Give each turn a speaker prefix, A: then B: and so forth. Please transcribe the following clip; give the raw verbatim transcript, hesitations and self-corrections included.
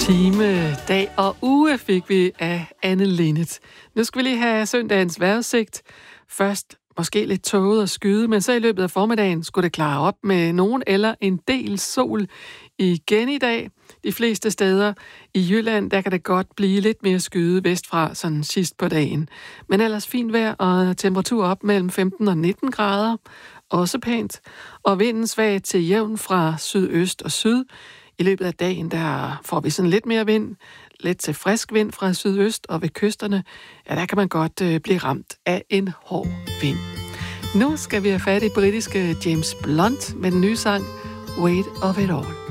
A: Time, dag og uge fik vi af Anne Linnet. Nu skal vi lige have søndagens vejrudsigt. Først måske lidt tåget og skyde, men så i løbet af formiddagen skulle det klare op med nogen eller en del sol igen i dag. De fleste steder i Jylland, der kan det godt blive lidt mere skyde vestfra, sådan sidst på dagen. Men ellers fint vejr og temperatur op mellem femten og nitten grader. Også pænt. Og vinden svag til jævn fra sydøst og syd. I løbet af dagen, der får vi sådan lidt mere vind, lidt til frisk vind fra sydøst, og ved kysterne, ja, der kan man godt øh, blive ramt af en hård vind. Nu skal vi have fat i britiske James Blunt med den nye sang Weight of It All.